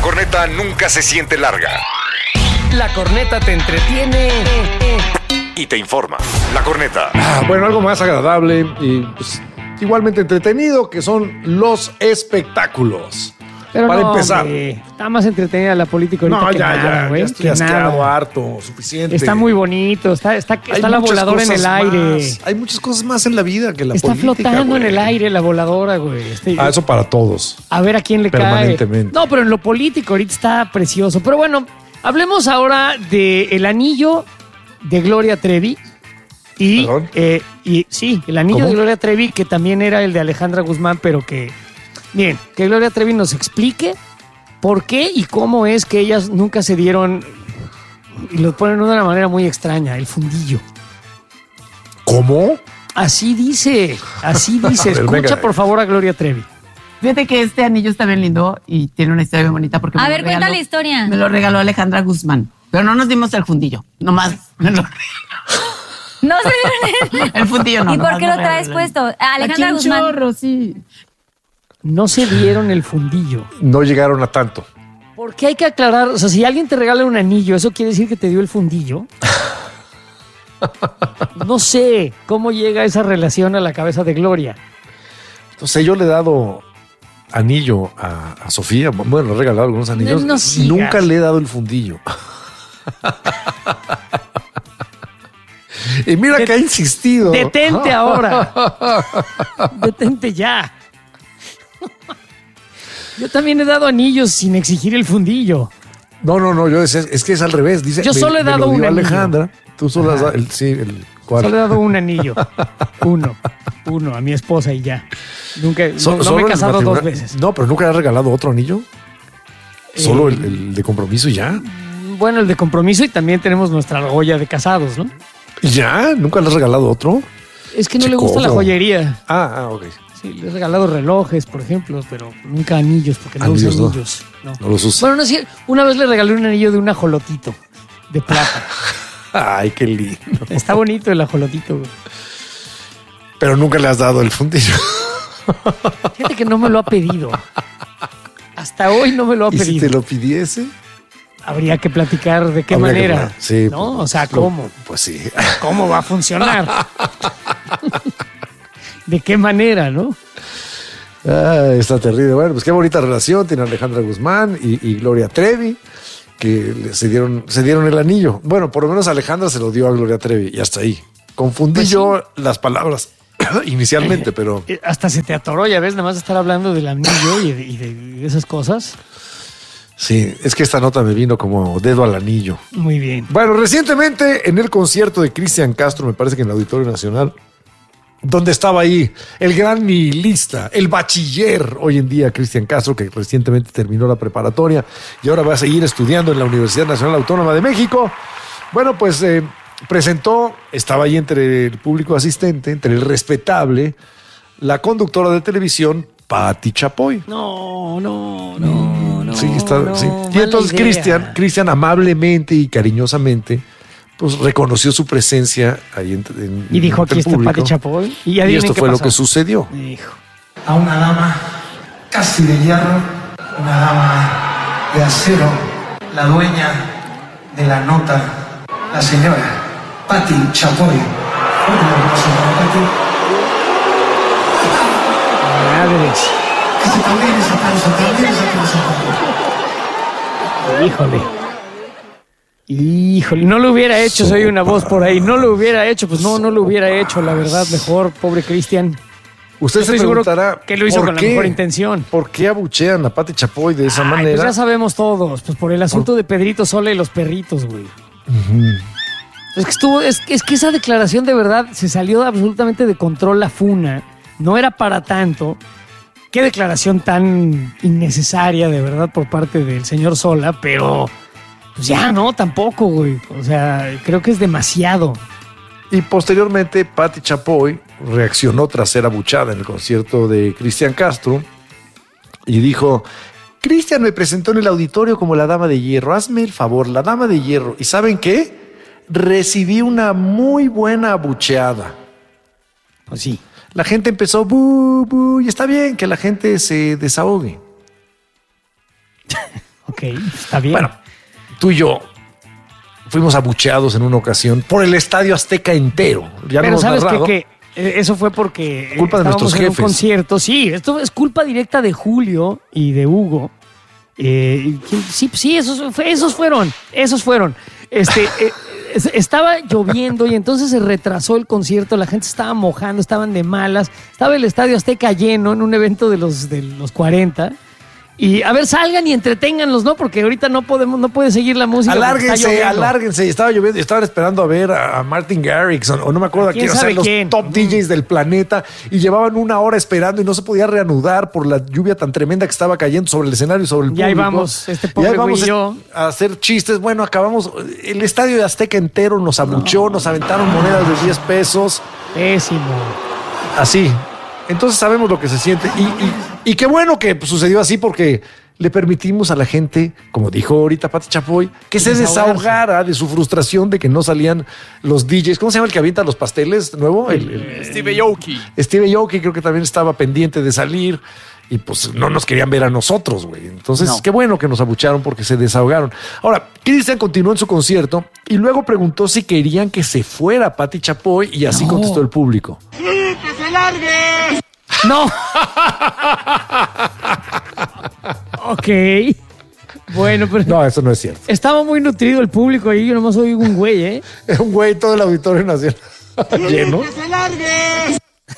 corneta nunca se siente larga. La corneta te entretiene Y te informa. La corneta. Bueno, algo más agradable y pues, igualmente entretenido, que son los espectáculos. Pero Para no, empezar. hombre, está más entretenida la política ahorita No, que nada, ya güey, estoy que asqueado, nada. harto, suficiente. Está muy bonito, está Hay la muchas voladora en cosas el aire. más. Hay muchas cosas más en la vida que la Está política, flotando en güey. el aire la voladora, güey. Eso para todos. A ver a quién le cae. Permanentemente. No, pero en lo político ahorita está precioso. Pero bueno, hablemos ahora del anillo de Gloria Trevi. Y, ¿Perdón? sí, el anillo ¿Cómo? de Gloria Trevi, que también era el de Alejandra Guzmán, pero que, miren, que Gloria Trevi nos explique por qué y cómo es que ellas nunca se dieron, y lo ponen de una manera muy extraña, el fundillo. ¿Cómo? Así dice. A ver, Escucha venga. por favor a Gloria Trevi. Fíjate que este anillo está bien lindo y tiene una historia bien bonita porque A me ver, lo cuenta regaló- la historia. Me lo regaló Alejandra Guzmán. Pero no nos dimos el fundillo, nomás me lo No se dieron el fundillo no. ¿Y por nomás qué me lo traes regaló. puesto? Aquí Alejandra un Guzmán. chorro, sí. No se dieron el fundillo. No llegaron a tanto. Porque hay que aclarar, o sea, si alguien te regala un anillo, ¿eso quiere decir que te dio el fundillo? No sé cómo llega esa relación a la cabeza de Gloria. Entonces yo le he dado anillo a Sofía. Bueno, le he regalado algunos anillos. No sigas. Nunca le he dado el fundillo. Y mira que ha insistido. Detente ahora. Detente ya. Yo también he dado anillos sin exigir el fundillo. No, yo decía, es que es al revés. Dice, Yo solo he me dado lo dio un anillo. Alejandra. Tú solo has dado el ¿cuál? Solo he dado un anillo. Uno a mi esposa y ya. Nunca, no me Solo he el casado dos matrimonio. veces. No, pero nunca le has regalado otro anillo. Solo Eh, el de compromiso y ya. Bueno, el de compromiso y también tenemos nuestra argolla de casados, ¿no? ¿Y ya? ¿Nunca le has regalado otro? Es que no le Chico, gusta la ojo. joyería. Ok. Sí, le he regalado relojes, por ejemplo, pero nunca anillos, porque no Anillos, usa no. anillos. No. No los usa. Bueno, no sé, una vez le regalé un anillo de un ajolotito de plata. Ay, qué lindo. Está bonito el ajolotito, güey. Pero nunca le has dado el fundillo. Fíjate que no me lo ha pedido. Hasta hoy no me lo ha ¿Y si pedido. te lo pidiese? Habría que platicar de qué Habría que manera. hablar. Sí, ¿no? pues, O sea, ¿cómo? Pues sí. ¿Cómo va a funcionar? ¿De qué manera, no? Está terrible. Bueno, pues qué bonita relación tiene Alejandra Guzmán y Gloria Trevi, que se dieron el anillo. Bueno, por lo menos Alejandra se lo dio a Gloria Trevi y hasta ahí. Confundí Pues sí. yo las palabras inicialmente, pero Hasta se te atoró, ya ves, nada más estar hablando del anillo y de esas cosas. sí, es que esta nota me vino como dedo al anillo. Muy bien. Bueno, recientemente en el concierto de Cristian Castro, me parece que en el Auditorio Nacional, donde estaba ahí el gran nihilista, el bachiller hoy en día, Cristian Castro, que recientemente terminó la preparatoria y ahora va a seguir estudiando en la Universidad Nacional Autónoma de México. Bueno, pues presentó, estaba ahí entre el público asistente, entre el respetable, la conductora de televisión, Pati Chapoy. No. Sí, está, no, sí. Y mala entonces idea. Cristian amablemente y cariñosamente pues reconoció su presencia ahí Y dijo, entre aquí el está público. Pati Chapoy. Y, Y adivinen esto qué fue lo pasó. que sucedió. Hijo. A una dama casi de hierro, una dama de acero, la dueña de la nota, la señora Pati Chapoy. Fuerte el aplauso para Pati. Madres. Ese también es aplauso, también es aplauso. Híjole, no lo hubiera hecho, soy una voz por ahí. No lo hubiera hecho, pues no lo hubiera hecho, la verdad, mejor, pobre Cristian. Usted Yo se estoy seguro preguntará que lo hizo ¿por con la qué? mejor intención. ¿Por qué abuchean a Pati Chapoy de esa Ay, manera? pues ya sabemos todos, pues por el asunto de Pedrito Sola y los perritos, güey. Es que que esa declaración de verdad se salió absolutamente de control la funa. No era para tanto. Qué declaración tan innecesaria, de verdad, por parte del señor Sola, pero pues ya no, tampoco, güey. O sea, creo que es demasiado. Y posteriormente Pati Chapoy reaccionó tras ser abuchada en el concierto de Cristian Castro y dijo: Cristian me presentó en el auditorio como la dama de hierro, hazme el favor, la dama de hierro. ¿Y saben qué? Recibí una muy buena abucheada. Pues sí. La gente empezó bu, bu, y está bien que la gente se desahogue. Ok. Ok, está bien. Bueno, tú y yo fuimos abucheados en una ocasión por el Estadio Azteca entero. Ya lo pero hemos ¿sabes narrado. qué? Eso fue porque Culpa de estábamos nuestros en un jefes. concierto. Sí, esto es culpa directa de Julio y de Hugo. Sí, esos fueron. Estaba lloviendo y entonces se retrasó el concierto, la gente estaba mojando, estaban de malas, estaba el Estadio Azteca lleno en un evento de los 40. Y a ver, salgan y entreténganlos, ¿no? Porque ahorita no puede seguir la música. Alárguense. Estaba lloviendo. Estaban esperando a ver a Martin Garrix o no me acuerdo a quién. O sea, los top DJs del planeta. Y llevaban 1 hora esperando y no se podía reanudar por la lluvia tan tremenda que estaba cayendo sobre el escenario y sobre el público. Y ahí vamos, pobre güey y yo. A hacer chistes. Bueno, acabamos. El Estadio de Azteca entero nos abuchó, nos aventaron monedas de 10 pesos. Pésimo. Así. Entonces sabemos lo que se siente. Y qué bueno que sucedió así porque le permitimos a la gente, como dijo ahorita Pati Chapoy, que se desahogara de su frustración de que no salían los DJs. ¿Cómo se llama el que avienta los pasteles nuevo? Steve Aoki. Steve Aoki creo que también estaba pendiente de salir y pues no nos querían ver a nosotros, güey. Entonces, qué bueno que nos abucharon porque se desahogaron. Ahora, Cristian continuó en su concierto y luego preguntó si querían que se fuera Pati Chapoy y así contestó el público. ¡Sí, que se largue! No. Ok. Bueno, pero... No, eso no es cierto. Estaba muy nutrido el público ahí. Yo nomás oí un güey, ¿eh? Un güey, todo el Auditorio Nacional lleno. ¡Que se largue!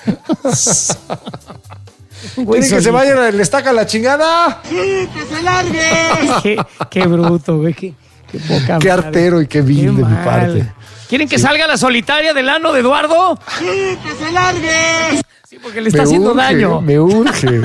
¿Quieren que se vayan? ¿Les taca la chingada? ¡Sí, que se largue! Qué bruto, güey. Qué poca Qué madre. artero y qué vil de mi mal. parte. ¿Quieren que salga la solitaria del ano de Eduardo? ¡Sí, que se largue! Sí, porque le está haciendo daño. Me urge.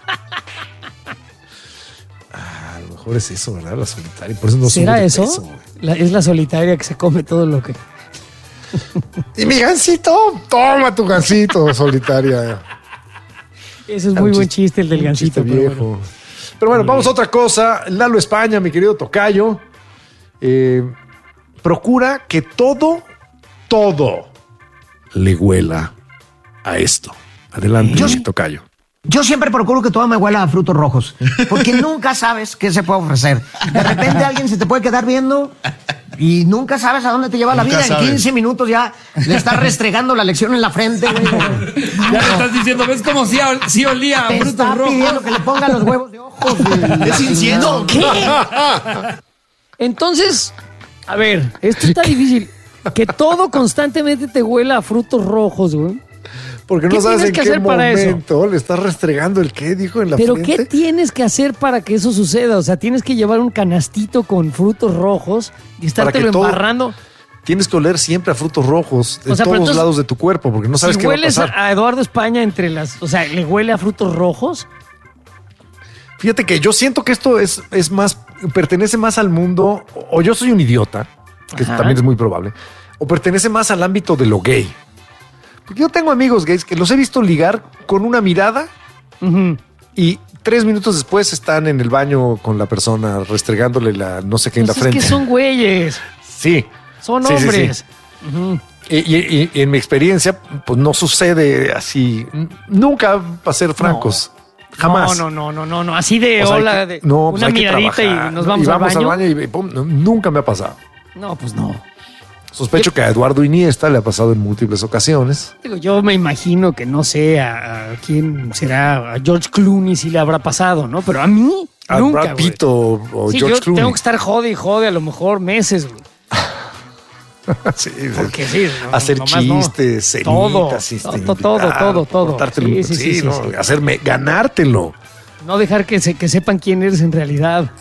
A lo mejor es eso, ¿verdad? La solitaria. Por eso no ¿Será sube de eso? peso, güey. Es la solitaria que se come todo lo que... Y mi gansito, toma tu gansito, solitaria. Ese es muy buen chiste, el del gansito. Chiste viejo. Pero bueno, vamos a otra cosa. Lalo España, mi querido tocayo, procura que todo le huela a esto. Adelante, tocayo. Yo siempre procuro que todo me huela a frutos rojos, porque nunca sabes qué se puede ofrecer. De repente alguien se te puede quedar viendo y nunca sabes a dónde te lleva la vida. En 15 minutos ya le estás restregando la lección en la frente, güey. Ya le estás diciendo, ¿ves cómo sí olía a Te frutos está rojos? pidiendo que le pongan los huevos de ojos. güey. Es incienso. ¿Qué? Entonces, a ver, esto está difícil. Que todo constantemente te huela a frutos rojos, güey. Porque no ¿Qué sabes tienes en que qué hacer para eso? momento le estás restregando el qué, dijo en la Pero frente. ¿qué tienes que hacer para que eso suceda? O sea, tienes que llevar un canastito con frutos rojos y estártelo todo- embarrando. Tienes que oler siempre a frutos rojos de O sea, pero todos entonces, lados de tu cuerpo, porque no sabes Si qué va a hueles pasar. a Eduardo España entre las... O sea, ¿le huele a frutos rojos? Fíjate que yo siento que esto es más, pertenece más al mundo, o yo soy un idiota, que Ajá. también es muy probable, o pertenece más al ámbito de lo gay. Porque yo tengo amigos gays que los he visto ligar con una mirada Ujú. y 3 minutos después están en el baño con la persona restregándole la no sé qué en la Pues es frente. que son güeyes, Sí. son Sí, sí, sí. hombres. Ujú. Y en mi experiencia, pues no sucede así. Nunca, para ser francos. Jamás. No. Así de O sea, hola, hay que- de no, pues una hay que miradita trabajar, y nos vamos, al baño. y pum, nunca me ha pasado. No, pues no. Sospecho que a Eduardo Iniesta le ha pasado en múltiples ocasiones. Digo, yo me imagino que no sé a quién será, a George Clooney si le habrá pasado, ¿no? Pero a mí, A nunca, Brad güey. Pitt o Sí, George yo Clooney. tengo que estar jode y jode a lo mejor meses, güey. Sí, Porque sí, no, hacer nomás no. chistes, Todo, cenitas, todo. cortártelo, Sí, ¿no? sí. Hacerme, ganártelo. No dejar que sepan quién eres en realidad.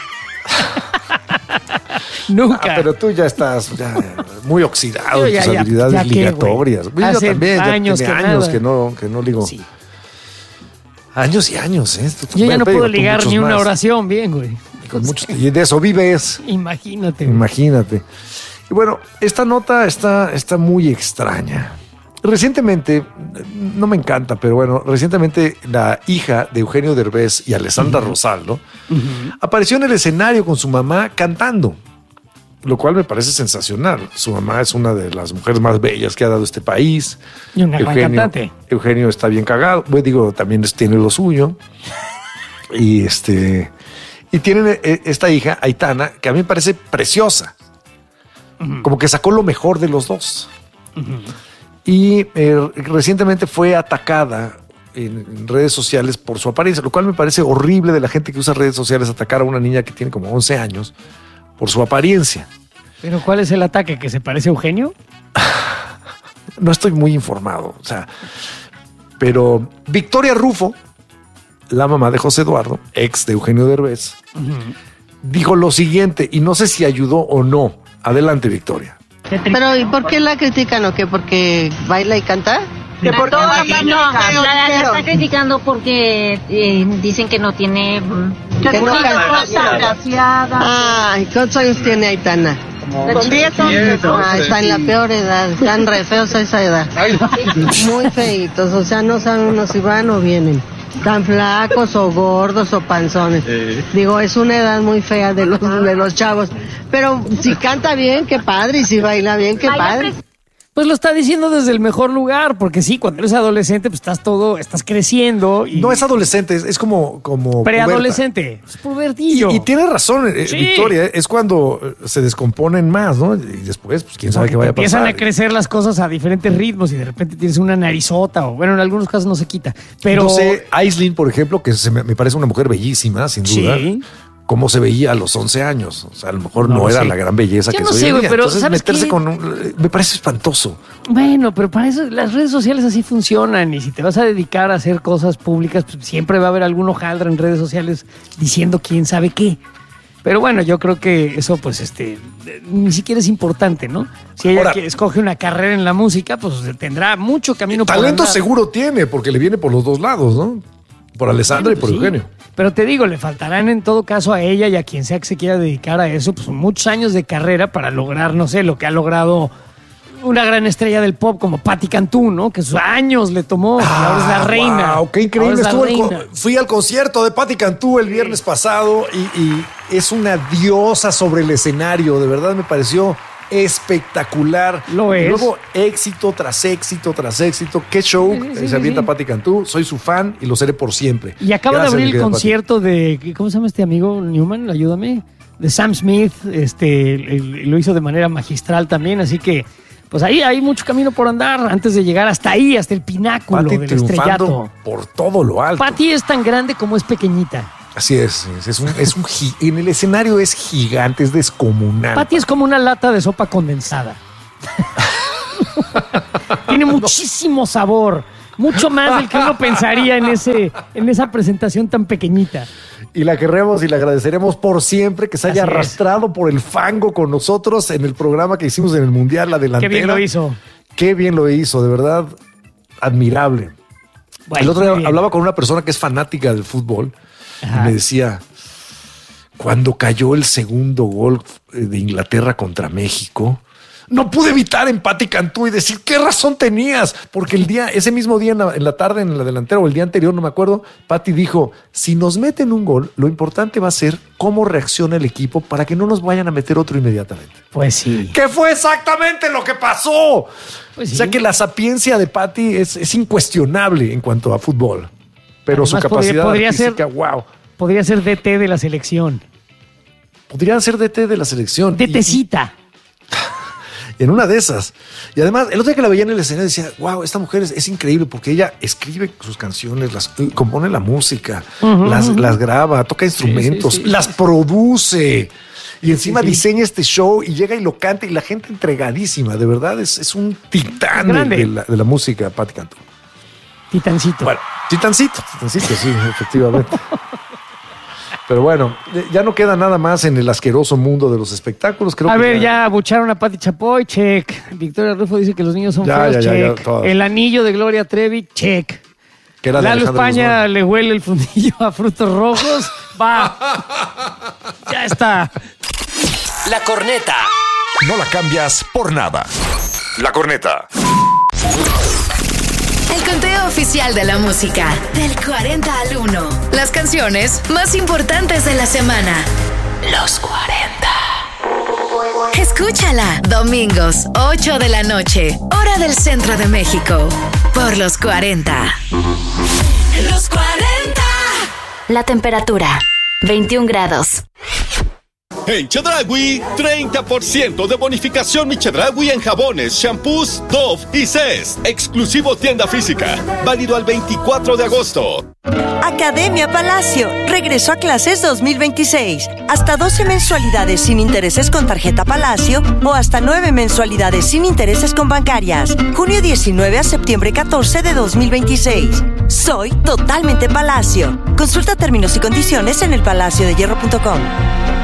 Nunca. Pero tú ya estás muy oxidado Yo en ya- tus ya- habilidades ya qué, ligatorias. güey. Yo Hace también, ya años tiene que años nada. que no ligo. Sí. Años y años, ¿eh? Yo ya no Pero puedo tú ligar muchos ni una más. oración bien, güey. Y de eso vives. Imagínate. güey. Imagínate. Y bueno, esta nota está muy extraña. Recientemente, no me encanta, pero bueno, recientemente la hija de Eugenio Derbez y Alessandra Rosaldo apareció en el escenario con su mamá cantando, lo cual me parece sensacional. Su mamá es una de las mujeres más bellas que ha dado este país. Y una gran cantante. Eugenio está bien cagado. Bueno, digo, también tiene lo suyo. Y Y tienen esta hija, Aitana, que a mí me parece preciosa. Como que sacó lo mejor de los dos. Y recientemente fue atacada en redes sociales por su apariencia, lo cual me parece horrible de la gente que usa redes sociales, atacar a una niña que tiene como 11 años por su apariencia. ¿Pero cuál es el ataque? ¿Que se parece a Eugenio? No estoy muy informado, o sea, pero Victoria Rufo, la mamá de José Eduardo, ex de Eugenio Derbez, dijo lo siguiente, y no sé si ayudó o no. Adelante, Victoria. Pero ¿y por qué la critican o qué? ¿Porque baila y canta? No, la está criticando porque dicen que no tiene... Que no canta. Ay, ¿cuántos años tiene Aitana? Con 10 años. Ah, está en la peor edad, están re feos a esa edad. Muy feitos, o sea, no saben uno si van o vienen. Tan flacos o gordos o panzones. Digo, es una edad muy fea de los chavos. Pero si canta bien, qué padre, y si baila bien, qué padre. Pues lo está diciendo desde el mejor lugar, porque sí, cuando eres adolescente, pues estás creciendo. Y... No es adolescente, es como preadolescente, es pubertillo. Y tiene razón, sí. Victoria, es cuando se descomponen más, ¿no? Y después, pues quién sabe qué vaya a pasar. Empiezan a crecer las cosas a diferentes ritmos y de repente tienes una narizota, o bueno, en algunos casos no se quita. Pero... No sé, Aislinn, por ejemplo, que me parece una mujer bellísima, sin duda. Sí. Cómo se veía a los 11 años. O sea, a lo mejor no era la gran belleza que soy hoy día. Pero entonces meterse me parece espantoso. Bueno, pero para eso las redes sociales así funcionan, y si te vas a dedicar a hacer cosas públicas, pues siempre va a haber algún hojaldra en redes sociales diciendo quién sabe qué. Pero bueno, yo creo que eso pues ni siquiera es importante, ¿no? Si ella escoge una carrera en la música, pues tendrá mucho camino por andar. Talento seguro tiene, porque le viene por los dos lados, ¿no? Por Alessandra y por Eugenio. Pero te digo, le faltarán en todo caso a ella y a quien sea que se quiera dedicar a eso, pues muchos años de carrera para lograr, no sé, lo que ha logrado una gran estrella del pop como Patti Cantú, ¿no? Que sus años le tomó, ahora es la reina. ¡Wow! ¡Qué increíble! Fui al concierto de Patti Cantú el viernes pasado y es una diosa sobre el escenario. De verdad me pareció espectacular. Lo es. Y luego éxito tras éxito tras éxito. ¡Qué show! Se avienta Patti Cantú. Soy su fan y lo seré por siempre. Y acaba de abrir el concierto de... ¿Cómo se llama este amigo? Newman, ayúdame. De Sam Smith. Lo hizo de manera magistral también, así que pues ahí hay mucho camino por andar antes de llegar hasta ahí, hasta el pináculo del estrellato. Por todo lo alto. Patti es tan grande como es pequeñita. Así es en el escenario es gigante, es descomunal. Patti es como una lata de sopa condensada. Tiene muchísimo sabor, mucho más del que uno pensaría en esa presentación tan pequeñita. Y la queremos y le agradeceremos por siempre que se haya arrastrado por el fango con nosotros en el programa que hicimos en el Mundial, la delantera. Qué bien lo hizo. Qué bien lo hizo, de verdad, admirable. Bueno, el otro día hablaba con una persona que es fanática del fútbol. Ajá. Y me decía, cuando cayó el segundo gol de Inglaterra contra México, no pude evitar en Patti Cantú y decir, ¿qué razón tenías? Porque ese mismo día en la tarde, en la delantera, o el día anterior, no me acuerdo, Patti dijo, si nos meten un gol, lo importante va a ser cómo reacciona el equipo para que no nos vayan a meter otro inmediatamente. Pues sí. ¿Qué fue exactamente lo que pasó? Pues sí. O sea que la sapiencia de Patti es incuestionable en cuanto a fútbol. Pero además, su capacidad artística, wow. Podría ser DT de la selección. Podría ser DT de la selección. DTcita. En una de esas. Y además, el otro día que la veía en el escenario decía, wow, esta mujer es increíble porque ella escribe sus canciones, compone la música, las graba, toca instrumentos, las produce. Y encima diseña este show y llega y lo canta y la gente entregadísima. De verdad, es un titán de la música, Patti Cantú. Titancito. Bueno, titancito, sí, efectivamente. Pero bueno, ya no queda nada más en el asqueroso mundo de los espectáculos. Creo que ya abucharon a Pati Chapoy, check. Victoria Rufo dice que los niños son feos, check. El anillo de Gloria Trevi, check. Lalo España le huele el fundillo a frutos rojos. Va. Ya está. La corneta. No la cambias por nada. La corneta. El conteo oficial de la música. Del 40 al 1. Las canciones más importantes de la semana. Los 40. Escúchala. Domingos, 8 de la noche. Hora del centro de México. Por los 40. Los 40. La temperatura. 21 grados. En Chedraui, 30% de bonificación mi Chedraui en jabones, shampoos, Dove y Cess. Exclusivo tienda física. Válido al 24 de agosto. Academia Palacio. Regreso a clases 2026. Hasta 12 mensualidades sin intereses con tarjeta Palacio o hasta 9 mensualidades sin intereses con bancarias. Junio 19 a septiembre 14 de 2026. Soy totalmente Palacio. Consulta términos y condiciones en elpalaciodehierro.com.